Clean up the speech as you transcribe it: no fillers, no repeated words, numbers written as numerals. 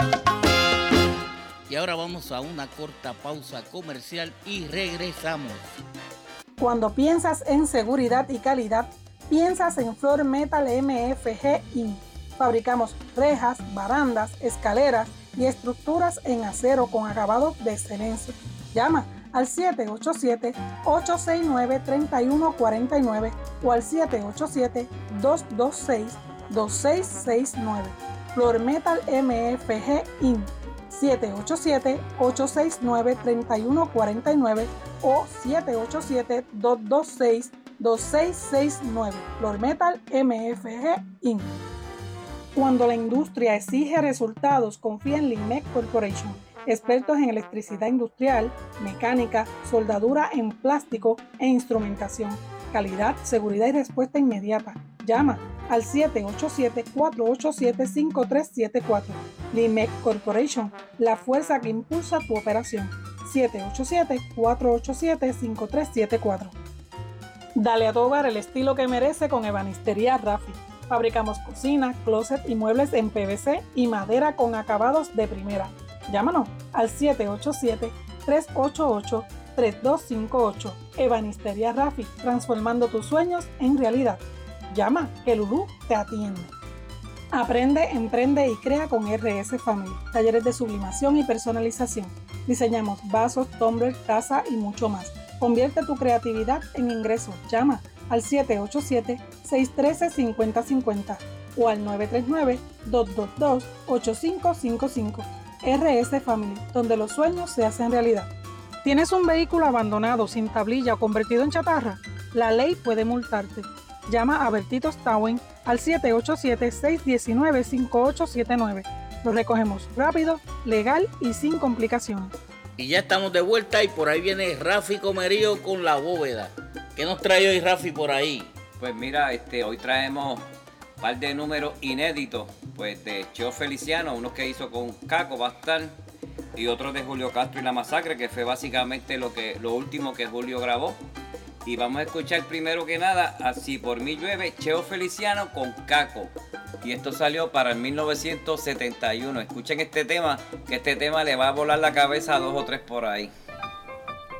Y ahora vamos a una corta pausa comercial y regresamos. Cuando piensas en seguridad y calidad, piensas en Floor Metal MFG Inc. Fabricamos rejas, barandas, escaleras y estructuras en acero con acabado de excelencia. Llama al 787-869-3149 o al 787-226-2669. Floor Metal MFG Inc. 787-869-3149 o 787-226-2669. Floor Metal MFG Inc. Cuando la industria exige resultados, confía en Limec Corporation, expertos en electricidad industrial, mecánica, soldadura en plástico e instrumentación. Calidad, seguridad y respuesta inmediata. Llama al 787-487-5374. Limec Corporation, la fuerza que impulsa tu operación. 787-487-5374. Dale a tu hogar el estilo que merece con Ebanistería Rafi. Fabricamos cocina, closet y muebles en PVC y madera con acabados de primera. Llámanos al 787-388-3258. Ebanistería Rafi, transformando tus sueños en realidad. Llama, que Lulú te atiende. Aprende, emprende y crea con RS Family. Talleres de sublimación y personalización. Diseñamos vasos, tumblers, taza y mucho más. Convierte tu creatividad en ingresos. Llama al 787-613-5050 o al 939-222-8555. RS Family, donde los sueños se hacen realidad. ¿Tienes un vehículo abandonado, sin tablilla o convertido en chatarra? La ley puede multarte. Llama a Bertitos Towing al 787-619-5879. Lo recogemos rápido, legal y sin complicaciones. Y ya estamos de vuelta y por ahí viene Rafi Comerío con la bóveda. ¿Qué nos trae hoy Rafi por ahí? Pues mira, hoy traemos un par de números inéditos, pues de Cheo Feliciano, unos que hizo con Caco va a estar, y otros de Julio Castro y La Masacre, que fue básicamente lo último que Julio grabó. Y vamos a escuchar primero que nada, Así por mí llueve, Cheo Feliciano con Caco. Y esto salió para el 1971. Escuchen este tema, que este tema le va a volar la cabeza a 2 o 3 por ahí.